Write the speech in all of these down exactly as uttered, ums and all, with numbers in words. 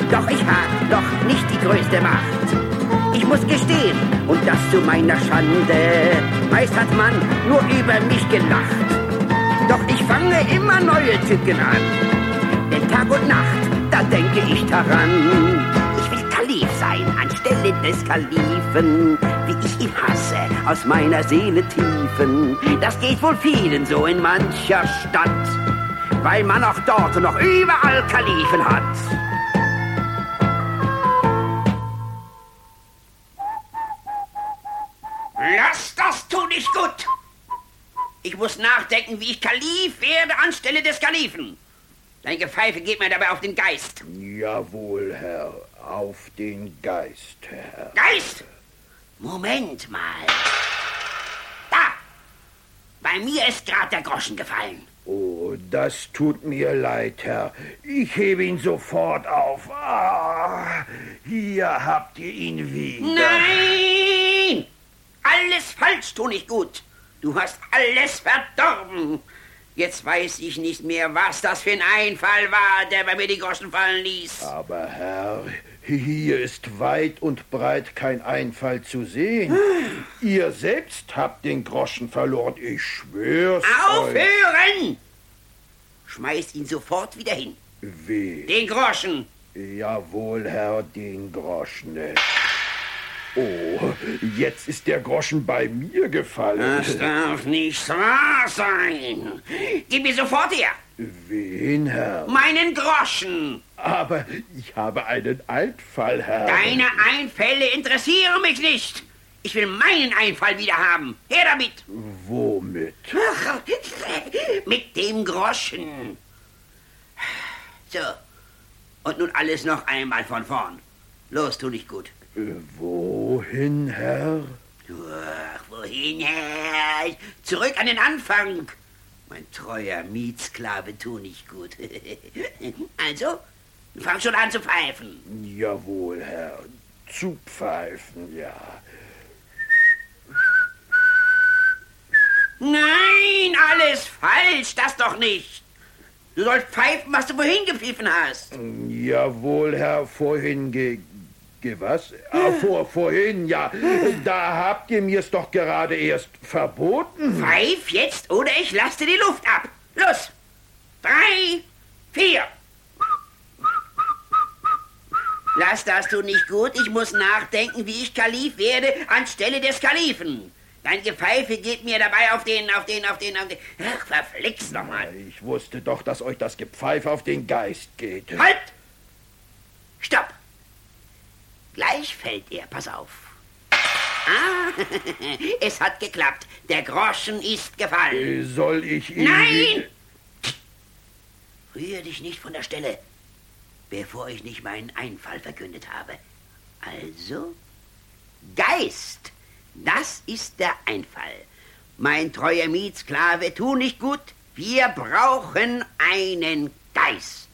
Doch ich hab doch nicht die größte Macht. Ich muss gestehen, und das zu meiner Schande, meist hat man nur über mich gelacht. Doch ich fange immer neue Tücken an, denn Tag und Nacht, da denke ich daran. Ich will Kalif sein, anstelle des Kalifen, wie ich ihn hasse, aus meiner Seele Tiefen. Das geht wohl vielen so in mancher Stadt, weil man auch dort und noch überall Kalifen hat. Lass das, tu nicht gut! Ich muss nachdenken, wie ich Kalif werde anstelle des Kalifen. Deine Gepfeife geht mir dabei auf den Geist. Jawohl, Herr, auf den Geist, Herr. Geist? Moment mal. Da! Bei mir ist gerade der Groschen gefallen. Oh, das tut mir leid, Herr. Ich hebe ihn sofort auf. Ah, hier habt ihr ihn wieder. Nein! Alles falsch, tu nicht gut. Du hast alles verdorben. Jetzt weiß ich nicht mehr, was das für ein Einfall war, der bei mir die Groschen fallen ließ. Aber Herr, hier ist weit und breit kein Einfall zu sehen. Hm. Ihr selbst habt den Groschen verloren, ich schwör's Aufhören! euch. Schmeißt ihn sofort wieder hin. Wie? Den Groschen. Jawohl, Herr, den Groschen. Oh, jetzt ist der Groschen bei mir gefallen. Das darf nicht wahr sein. Gib mir sofort her. Wen, Herr? Meinen Groschen. Aber ich habe einen Einfall, Herr. Deine Einfälle interessieren mich nicht. Ich will meinen Einfall wieder haben. Her damit. Womit? Ach, mit dem Groschen. So. Und nun alles noch einmal von vorn. Los, tu dich gut. Wohin, Herr? Ach, wohin, Herr? Zurück an den Anfang. Mein treuer Mietsklave, tu nicht gut. Also, fang schon an zu pfeifen. Jawohl, Herr. Zu pfeifen, ja. Nein, alles falsch, das doch nicht. Du sollst pfeifen, was du vorhin gepfiffen hast. Jawohl, Herr, vorhin ge... ge was? Ah, vor, vorhin, ja. Da habt ihr mir's doch gerade erst verboten. Pfeif jetzt, oder ich lasse dir die Luft ab. Los. Drei, vier. Lass das du nicht gut. Ich muss nachdenken, wie ich Kalif werde anstelle des Kalifen. Dein Gepfeife geht mir dabei auf den, auf den, auf den, auf den... Ach, verflixt doch mal. Ich wusste doch, dass euch das Gepfeife auf den Geist geht. Halt! Stopp! Gleich fällt er, pass auf. Ah, es hat geklappt. Der Groschen ist gefallen. Soll ich ihn... Nein! Rühre dich nicht von der Stelle, bevor ich nicht meinen Einfall verkündet habe. Also, Geist, das ist der Einfall. Mein treuer Mietsklave, tu nicht gut. Wir brauchen einen Geist.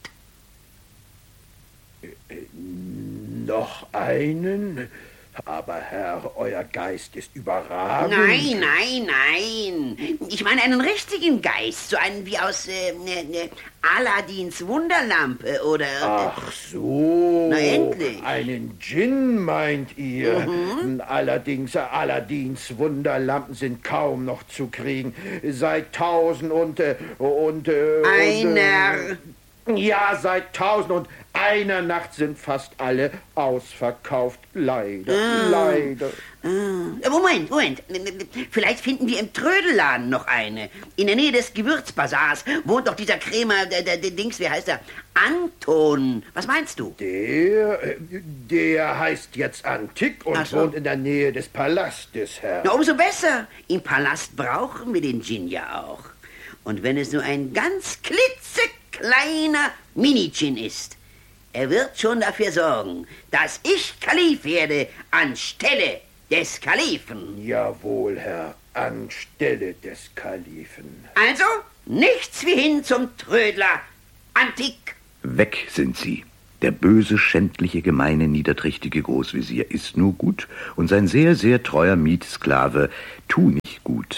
Noch einen? Aber Herr, euer Geist ist überragend. Nein, nein, nein. Ich meine einen richtigen Geist. So einen wie aus äh, ne, ne Aladins Wunderlampe oder... Ach so. Na endlich. Einen Djinn meint ihr? Mhm. Allerdings, Aladins Wunderlampen sind kaum noch zu kriegen. Seit tausend und... Äh, und äh, Einer... Und, äh, ja, seit tausend und einer Nacht sind fast alle ausverkauft. Leider, ah. leider. Ah. Moment, Moment. Vielleicht finden wir im Trödelladen noch eine. In der Nähe des Gewürzbasars wohnt doch dieser Krämer, der, der, der Dings, wie heißt er? Anton. Was meinst du? Der, der heißt jetzt Antik und so. Wohnt in der Nähe des Palastes, Herr. Na, umso besser. Im Palast brauchen wir den Djinn ja auch. Und wenn es nur ein ganz klitzekleiner Mini-Djinn ist, er wird schon dafür sorgen, dass ich Kalif werde anstelle des Kalifen. Jawohl, Herr, anstelle des Kalifen. Also, nichts wie hin zum Trödler. Antik. Weg sind sie. Der böse, schändliche, gemeine, niederträchtige Großvezier ist nur gut und sein sehr, sehr treuer Mietsklave tu nicht gut.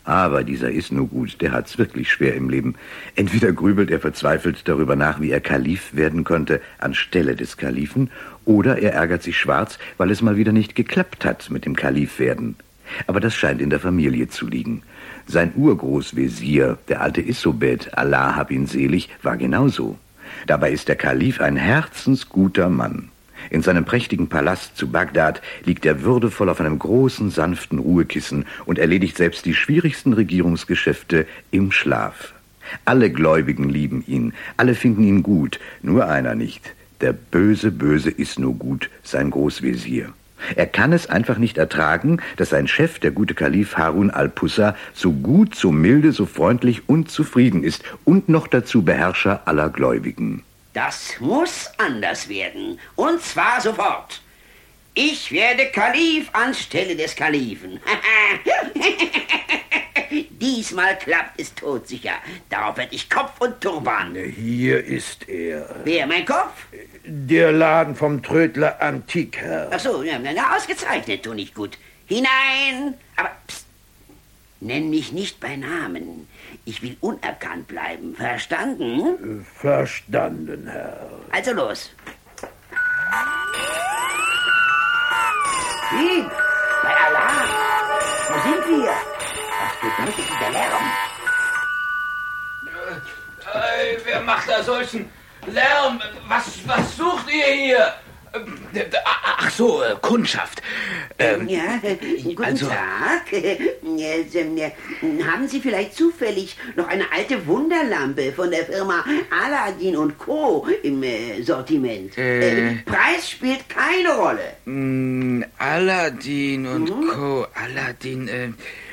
Aber dieser Isnogut, der hat's wirklich schwer im Leben. Entweder grübelt er verzweifelt darüber nach, wie er Kalif werden könnte anstelle des Kalifen, oder er ärgert sich schwarz, weil es mal wieder nicht geklappt hat mit dem Kalif werden. Aber das scheint in der Familie zu liegen. Sein Urgroßwesir, der alte Issobet, Allah hab ihn selig, war genauso. Dabei ist der Kalif ein herzensguter Mann. In seinem prächtigen Palast zu Bagdad liegt er würdevoll auf einem großen, sanften Ruhekissen und erledigt selbst die schwierigsten Regierungsgeschäfte im Schlaf. Alle Gläubigen lieben ihn, alle finden ihn gut, nur einer nicht. Der böse, böse Isnogut, sein Großwesir. Er kann es einfach nicht ertragen, dass sein Chef, der gute Kalif Harun al-Pussa, so gut, so milde, so freundlich und zufrieden ist und noch dazu Beherrscher aller Gläubigen. Das muss anders werden. Und zwar sofort. Ich werde Kalif anstelle des Kalifen. Diesmal klappt es todsicher. Darauf werde ich Kopf und Turban. Hier ist er. Wer, mein Kopf? Der Laden vom Trödler Antikherr. Ach so, ja, na, ausgezeichnet, tu nicht gut. Hinein! Aber, pst, nenn mich nicht bei Namen. Ich will unerkannt bleiben. Verstanden? Verstanden, Herr. Also los. Wie? Bei Allah. Wo sind wir? Was bedeutet dieser Lärm? Äh, wer macht da solchen Lärm? Was, was sucht ihr hier? Ach so, äh, Kundschaft. Ähm, ja, äh, guten also, Tag. Äh, äh, haben Sie vielleicht zufällig noch eine alte Wunderlampe von der Firma Aladdin und Co. im äh, Sortiment? Äh, äh, Preis spielt keine Rolle. Mh, Aladdin und mhm. Co. Aladdin, äh,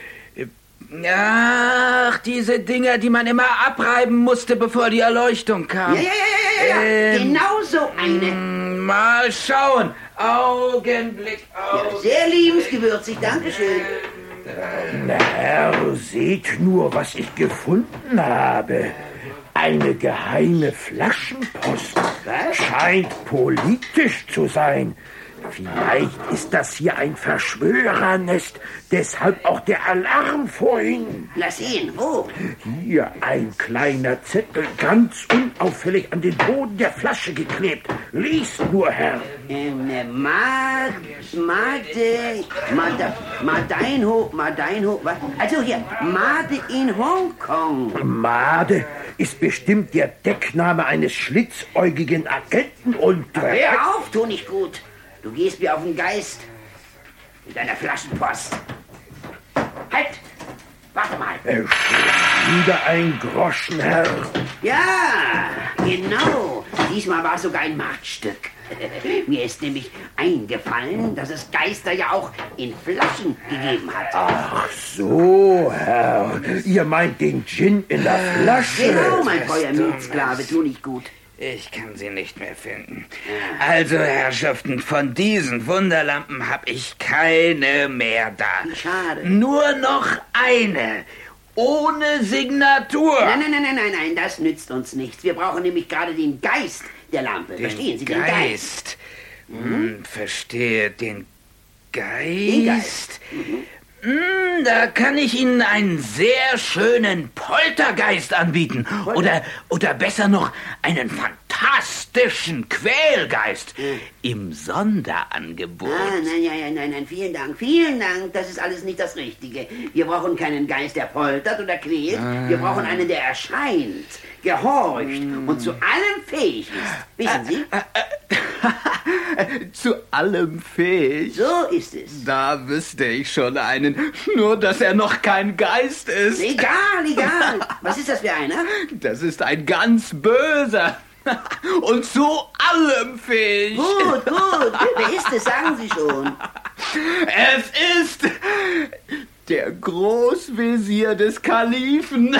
Ach, diese Dinger, die man immer abreiben musste, bevor die Erleuchtung kam. Ja, ja, ja, ja, ja. Ähm, genau so eine. Mal schauen. Augenblick, Augenblick. Ja, sehr liebensgewürzig, dankeschön. Na, Herr, seht nur, was ich gefunden habe. Eine geheime Flaschenpost. Was? Scheint politisch zu sein. Vielleicht ist das hier ein Verschwörernest, deshalb auch der Alarm vorhin. Lass sehen, wo? Hier ein kleiner Zettel, ganz unauffällig an den Boden der Flasche geklebt. Lies nur, Herr. Ähm, Mad, Made, Made, Madeinho, Madeinho, was? Also hier, Made in Hongkong. Made ist bestimmt der Deckname eines schlitzäugigen Agenten und... Hör auf, tu nicht gut. Du gehst mir auf den Geist mit deiner Flaschenpost. Halt! Warte mal. Äh, wieder ein Groschen, Herr. Ja, genau. Diesmal war es sogar ein Marktstück. Mir ist nämlich eingefallen, dass es Geister ja auch in Flaschen gegeben hat. Ach so, Herr. Ihr meint den Gin in der Flasche. Genau, mein Feuermilzsklave, tu nicht gut. Ich kann sie nicht mehr finden. Also, Herrschaften, von diesen Wunderlampen habe ich keine mehr da. Schade. Nur noch eine. Ohne Signatur. Nein, nein, nein, nein, nein, nein, das nützt uns nichts. Wir brauchen nämlich gerade den Geist der Lampe. Den Verstehen Sie, Geist. den Geist? Hm, verstehe, den Geist. Den Geist. Mhm. Hm, da kann ich Ihnen einen sehr schönen Poltergeist anbieten. Polter? Oder, oder besser noch einen fantastischen Quälgeist hm. im Sonderangebot. Ah, nein, nein, nein, nein, nein, vielen Dank, vielen Dank. Das ist alles nicht das Richtige. Wir brauchen keinen Geist, der poltert oder quält. Ah. Wir brauchen einen, der erscheint, gehorcht mm. und zu allem fähig ist. Wissen Sie? Zu allem fähig? So ist es. Da wüsste ich schon einen. Nur, dass er noch kein Geist ist. Egal, egal. Was ist das für einer? Das ist ein ganz böser. Und zu allem fähig. Gut, gut. Wer ist es? Sagen Sie schon. Es ist der Großwesir des Kalifen.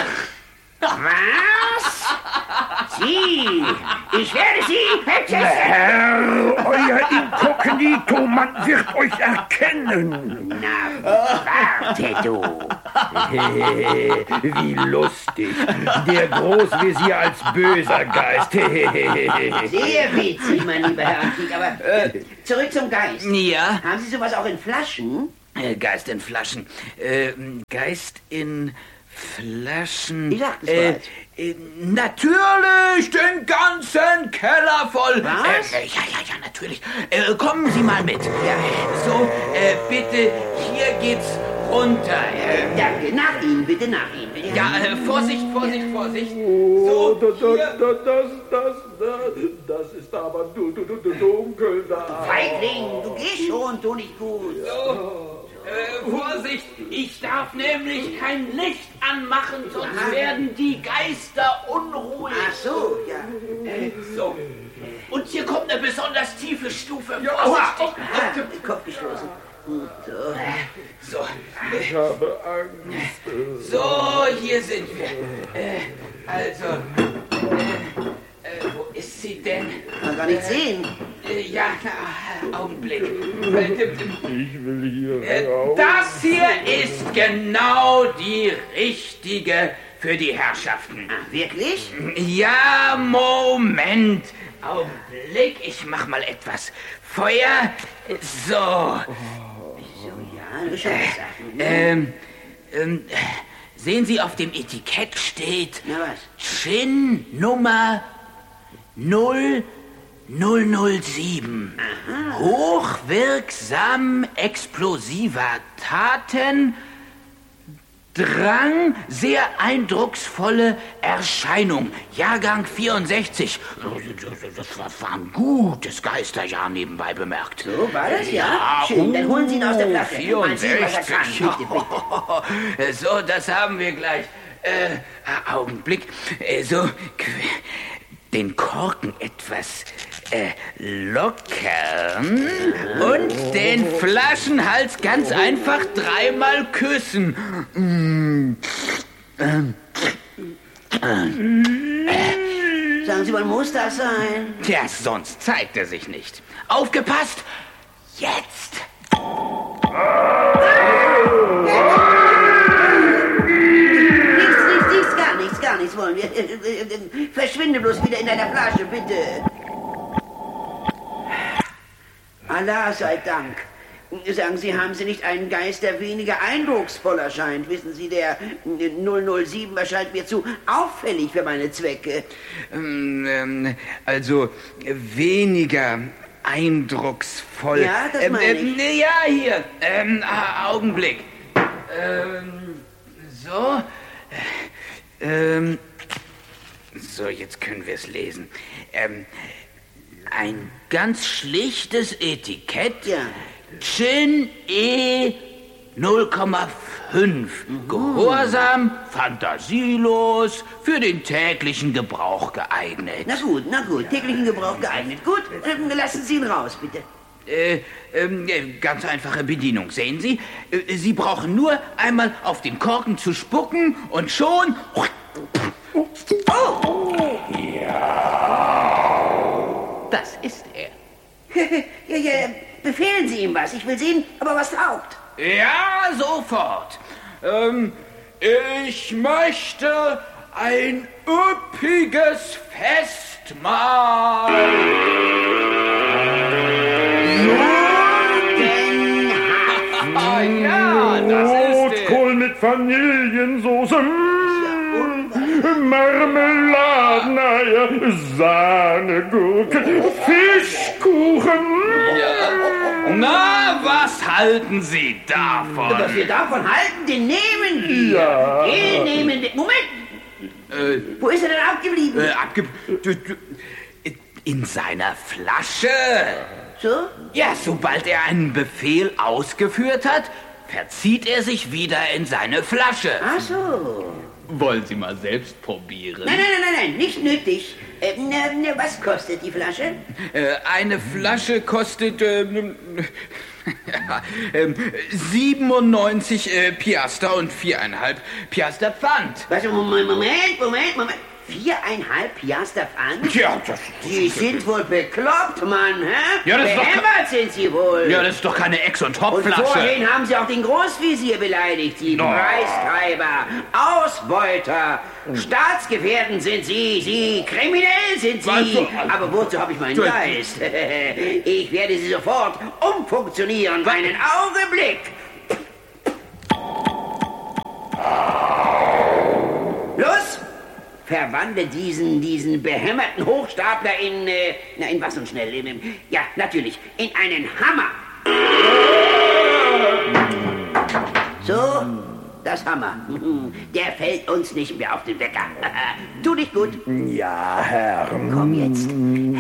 Was? Sie! Ich werde Sie! Herr, euer Inkognito, man wird euch erkennen. Na, warte du! Wie lustig. Der Großwesir als böser Geist. Sehr witzig, mein lieber Herr Antik, aber äh, zurück zum Geist. Ja? Haben Sie sowas auch in Flaschen? Äh, Geist in Flaschen. Äh, Geist in Flaschen. Ich sag's äh, bereits. äh, Natürlich, den ganzen Keller voll. Was? Äh, ja, ja, ja, natürlich. Äh, kommen Sie mal mit. Ja. So, äh, bitte, hier geht's runter. Äh, Danke, nach Ihnen, bitte nach Ihnen. Bitte. ja, äh, Vorsicht, Vorsicht, Vorsicht. Oh, So, das, hier. das, das, das, das, das ist aber du, du, du, dunkel da. Feigling, du gehst schon, tu nicht gut. So, äh, Vorsicht, ich darf nämlich kein Licht anmachen, sonst Aha. werden die Geister unruhig. Ach so, ja. Äh, so. Und hier kommt eine besonders tiefe Stufe. Ja, Vorsichtig. Ah, den Kopf gestoßen. Gut, so. So, Ich habe Angst. so, hier sind wir. Äh, also, äh, äh, wo ist sie denn? Kann gar nicht sehen. Äh, ja, na, Augenblick. Ich will hier Äh, raus. Das hier ist genau die richtige für die Herrschaften. Ah, wirklich? Ja, Moment. Augenblick, ich mach mal etwas Feuer. So. So, ja, du schon gesagt. Ähm, ähm, sehen Sie, auf dem Etikett steht Na was? Gin Nummer null null null sieben. Hochwirksam explosiver Taten, Drang, sehr eindrucksvolle Erscheinung. Jahrgang vierundsechzig. Das war, war ein gutes Geisterjahr nebenbei bemerkt. So, war das, ja? Ja, Schön, dann holen Sie ihn aus der uh, Flasche. Mal sehen, was er kann. vierundsechzig. Bitte, bitte. So, das haben wir gleich. Äh, Augenblick. Äh, so, qu- den Korken etwas äh, lockern und den Flaschenhals ganz einfach dreimal küssen. Mm. Sagen Sie mal, muss das sein? Tja, sonst zeigt er sich nicht. Aufgepasst! Jetzt! Nichts, nichts, nichts, gar nichts, gar nichts wollen wir. Äh, äh, äh, Verschwinde bloß wieder in deiner Flasche, bitte. Allah sei Dank. Sagen Sie, haben Sie nicht einen Geist, der weniger eindrucksvoll erscheint? Wissen Sie, der äh, null null sieben erscheint mir zu auffällig für meine Zwecke. Ähm, ähm, also weniger eindrucksvoll. Ja, das Ähm, meine ähm, ich. ne, ja, hier. Ähm, ah, Augenblick. Ähm, so. Ähm, so, jetzt können wir es lesen. Ähm, ein ganz schlichtes Etikett. Ja. Gin E null Komma fünf. Gehorsam, fantasielos, für den täglichen Gebrauch geeignet. Na gut, na gut, täglichen Gebrauch geeignet. Gut, ähm, lassen Sie ihn raus, bitte. Äh, ähm, äh, ganz einfache Bedienung, sehen Sie? Äh, Sie brauchen nur einmal auf den Korken zu spucken und schon... Oh! Das ist er. ja, ja, befehlen Sie ihm was. Ich will sehen, ob er was taugt. Ja, sofort. Ähm, ich möchte ein üppiges Festmahl. Ah, ja, das ist er. Rotkohl mit Vanillensauce, mm, Marmeladeneier, Sahnegurken, Fischkuchen. Na, was halten Sie davon? Was wir davon halten, den nehmen wir. Ja. Den nehmen wir. Moment, Äh, wo ist er denn abgeblieben? äh, abge... du- du- In seiner Flasche. So? Ja, sobald er einen Befehl ausgeführt hat, verzieht er sich wieder in seine Flasche. Ach so. Wollen Sie mal selbst probieren? Nein, nein, nein, nein, nein, nicht nötig. Äh, na, na, was kostet die Flasche? Äh, eine Flasche kostet ähm, ja, ähm, siebenundneunzig äh, Piaster und viereinhalb Piaster Pfand. Was, Moment, Moment, Moment, Moment. Viereinhalb Piaster Pfand? Tja, das, Sie sind wohl bekloppt, Mann, hä? Ja, das ist doch Behämmert sind Sie wohl. ja, das ist doch keine Ex- und Und Topflasche. vorhin haben Sie auch den Großvisier beleidigt, Sie No. Preistreiber, Ausbeuter, Staatsgefährden sind Sie, Sie kriminell sind Sie. Also, Aber wozu habe ich meinen so- Geist? Ich werde Sie sofort umfunktionieren, einen Augenblick. Los! Verwandle diesen, diesen behämmerten Hochstapler in, äh, na, in was nun schnell? In, ja, natürlich, in einen Hammer. So, das Hammer. Der fällt uns nicht mehr auf den Wecker. Tu dich gut. Ja, Herr. Komm jetzt.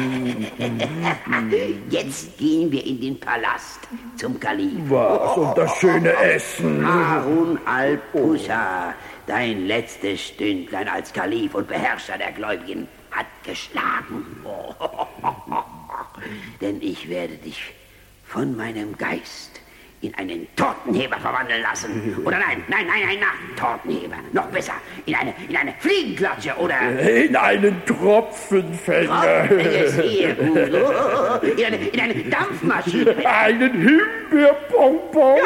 Jetzt gehen wir in den Palast zum Kalif. Was? Und das schöne Essen. Harun al-Pusha, dein letztes Stündlein als Kalif und Beherrscher der Gläubigen, hat geschlagen. Denn ich werde dich von meinem Geist in einen Tortenheber verwandeln lassen. Oder nein, nein, nein, nein, nein, Tortenheber. Noch besser, in eine, in eine Fliegenklatsche oder... In einen Tropfenfänger. Sehr gut. In eine, in eine Dampfmaschine. Einen Himbeerbonbon.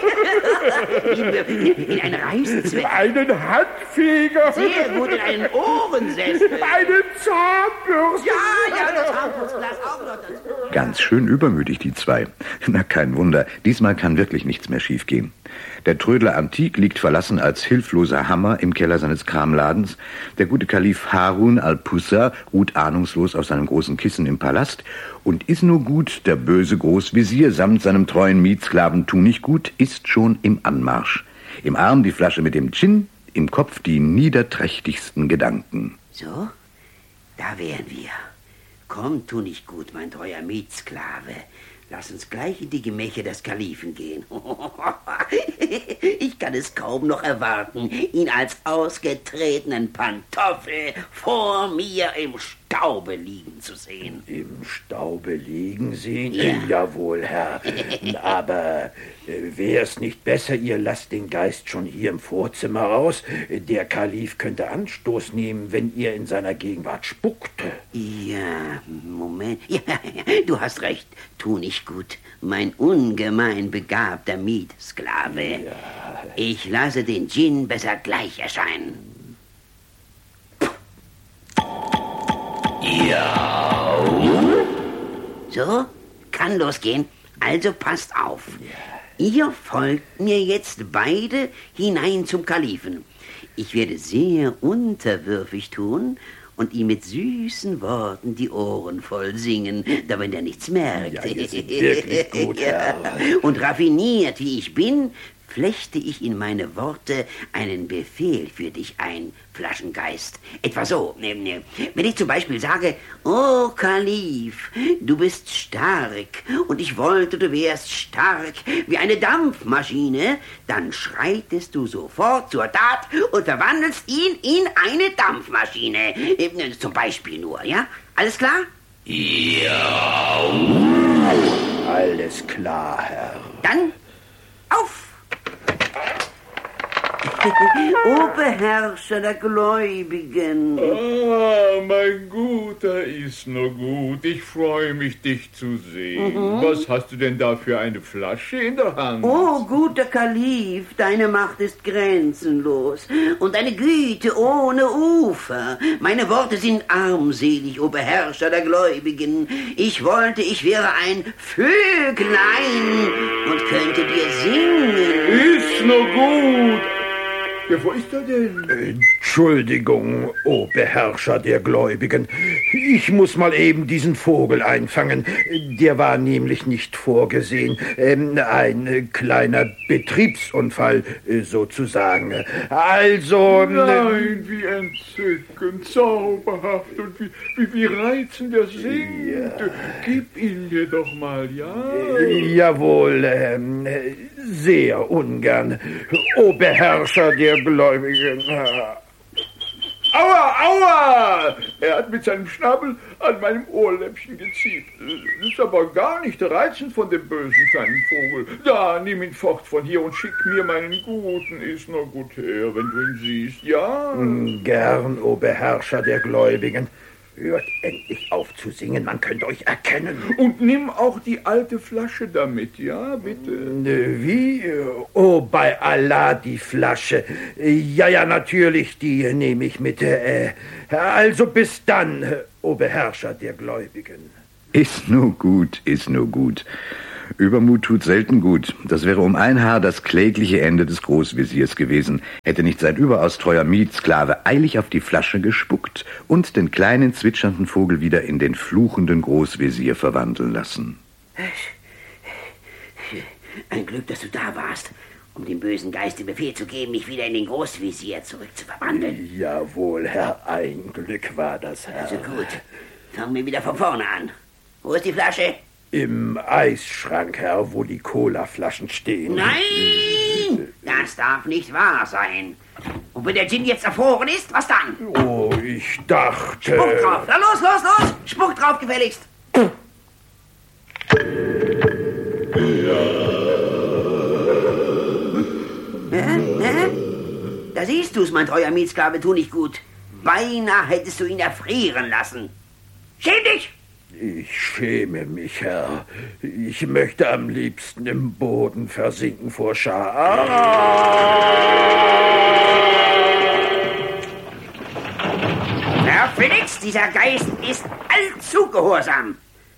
In, in einen Reißzweck. Einen Handfeger. Sehr gut, in einen Ohrensessel. Einen Zahnbürste. Ja, ja, das Zahnbürstenglas auch noch dazu. Ganz schön übermütig, die zwei. Na, kein Wunder. Diesmal kann wirklich nichts mehr schiefgehen. Der Trödler Antik liegt verlassen als hilfloser Hammer im Keller seines Kramladens. Der gute Kalif Harun al-Pusha ruht ahnungslos auf seinem großen Kissen im Palast. Und Isnogut, der böse Großvezier, samt seinem treuen Mietsklaven Tunichgut, ist schon im Anmarsch. Im Arm die Flasche mit dem Gin, im Kopf die niederträchtigsten Gedanken. So, da wären wir. Komm, Tunichgut, mein treuer Mietsklave. Lass uns gleich in die Gemächer des Kalifen gehen. Ich kann es kaum noch erwarten, ihn als ausgetretenen Pantoffel vor mir im Staube liegen zu sehen. Im Staube liegen sehen? Ja. Jawohl, Herr. Aber äh, wäre es nicht besser, ihr lasst den Geist schon hier im Vorzimmer raus? Der Kalif könnte Anstoß nehmen, wenn ihr in seiner Gegenwart spuckte. Ja, Moment. Ja, du hast recht. Tu nicht gut, mein ungemein begabter Mietsklave. Ja. Ich lasse den Djinn besser gleich erscheinen. Ja. So, kann losgehen. Also passt auf. Ja. Ihr folgt mir jetzt beide hinein zum Kalifen. Ich werde sehr unterwürfig tun und ihm mit süßen Worten die Ohren voll singen, damit er nichts merkt. Ja, ihr seid wirklich gut, Herr. Und raffiniert wie ich bin, flechte ich in meine Worte einen Befehl für dich ein, Flaschengeist. Etwa so, wenn ich zum Beispiel sage, oh Kalif, du bist stark und ich wollte, du wärst stark wie eine Dampfmaschine, dann schreitest du sofort zur Tat und verwandelst ihn in eine Dampfmaschine. Zum Beispiel nur, ja? Alles klar? Ja. Alles klar, Herr. Dann auf! O Beherrscher der Gläubigen. Ah, mein guter Isnogut, ich freue mich, dich zu sehen. Mhm. Was hast du denn da für eine Flasche in der Hand? Oh, guter Kalif, deine Macht ist grenzenlos und deine Güte ohne Ufer. Meine Worte sind armselig, o Beherrscher der Gläubigen. Ich wollte, ich wäre ein Vöglein und könnte dir singen. Isnogut! Ja, wo ist er denn? Entschuldigung, o Beherrscher der Gläubigen. Ich muss mal eben diesen Vogel einfangen. Der war nämlich nicht vorgesehen. Ähm, ein kleiner Betriebsunfall, sozusagen. Also... Nein, wie entzückend, zauberhaft und wie, wie, wie reizend er singt. Ja. Gib ihn mir doch mal, ja? Jawohl, ähm, sehr ungern. O Beherrscher der Gläubigen. Aua, aua! Er hat mit seinem Schnabel an meinem Ohrläppchen gezieht. Das ist aber gar nicht reizend von dem bösen kleinen Vogel. Da, nimm ihn fort von hier und schick mir meinen guten Isnogut her, wenn du ihn siehst, ja? Gern, o Beherrscher der Gläubigen. Hört endlich auf zu singen, man könnte euch erkennen. Und nimm auch die alte Flasche damit, ja, bitte? Wie? Oh, bei Allah die Flasche. Ja, ja, natürlich, die nehme ich mit. Also bis dann, o Beherrscher der Gläubigen. Ist nur gut, ist nur gut. Übermut tut selten gut. Das wäre um ein Haar das klägliche Ende des Großveziers gewesen, hätte nicht sein überaus treuer Mietsklave eilig auf die Flasche gespuckt und den kleinen zwitschernden Vogel wieder in den fluchenden Großvezier verwandeln lassen. Ein Glück, dass du da warst, um dem bösen Geist den Befehl zu geben, mich wieder in den Großvezier zurückzuverwandeln. Jawohl, Herr, ein Glück war das, Herr. Also gut, fangen wir wieder von vorne an. Wo ist die Flasche? Im Eisschrank, Herr, wo die Colaflaschen stehen. Nein, das darf nicht wahr sein. Und wenn der Gin jetzt erfroren ist, was dann? Oh, ich dachte... Spuck drauf. Na los, los, los. Spuck drauf, gefälligst. Ja, ja? Da siehst du's, mein treuer Mietsklave, tu nicht gut. Beinahe hättest du ihn erfrieren lassen. Schäm dich! Ich schäme mich, Herr. Ich möchte am liebsten im Boden versinken vor Scham. Herr Felix, dieser Geist ist allzu gehorsam.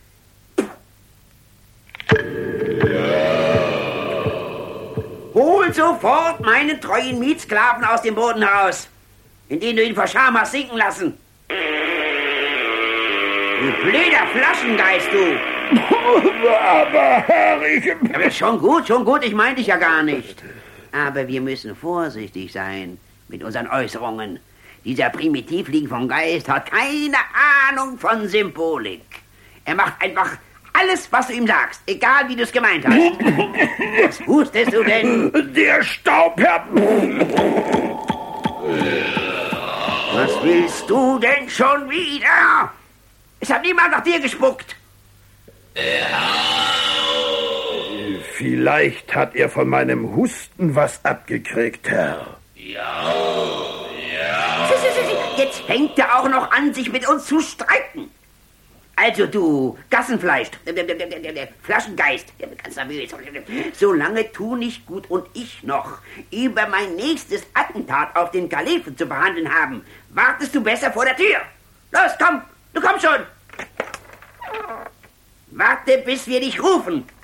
Hol sofort meinen treuen Mietsklaven aus dem Boden heraus, indem du ihn vor Scham hast sinken lassen. Du blöder Flaschengeist, du! Aber, Herr, ich... Aber schon gut, schon gut, ich meinte dich ja gar nicht. Aber wir müssen vorsichtig sein mit unseren Äußerungen. Dieser Primitivling vom Geist hat keine Ahnung von Symbolik. Er macht einfach alles, was du ihm sagst, egal wie du es gemeint hast. Was hustest du denn? Der Staub, Herr... Was willst du denn schon wieder? Es hat niemand nach dir gespuckt. Vielleicht hat er von meinem Husten was abgekriegt, Herr. Ja, ja. Jetzt fängt er auch noch an, sich mit uns zu streiten. Also du, Gassenfleisch, Flaschengeist, ganz nervös. Solange tu nicht gut und ich noch über mein nächstes Attentat auf den Kalifen zu behandeln haben, wartest du besser vor der Tür. Los, komm, du kommst schon. Warte, bis wir dich rufen.